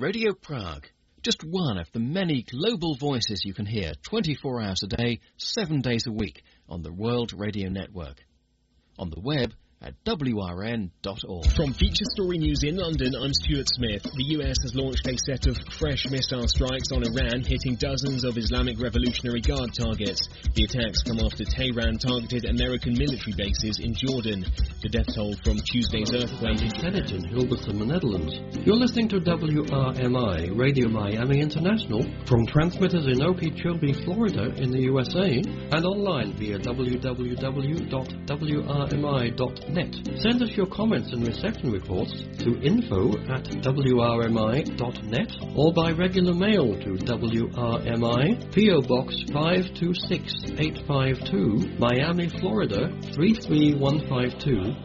Radio Prague, just one of the many global voices you can hear 24 hours a day, 7 days a week on the World Radio Network. On the web at wrn.org. From Feature Story News in London, I'm Stuart Smith. The US has launched a set of fresh missile strikes on Iran, hitting dozens of Islamic Revolutionary Guard targets. The attacks come after Tehran targeted American military bases in Jordan. The death toll from Tuesday's earthquake in Hilversum, Netherlands. You're listening to WRMI, Radio Miami International, from transmitters in Okeechobee, Florida in the USA, and online via www.wrmi.net. Send us your comments and reception reports to info@wrmi.net or by regular mail to WRMI, P.O. Box 526852, Miami, Florida 33152.